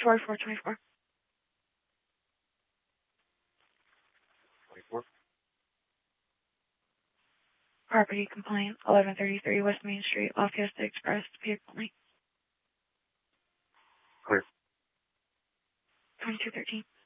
4-4-24. 24. Property complaint, 1133 West Main Street, La Fiesta Express, vehicle lane. Clear. 2213.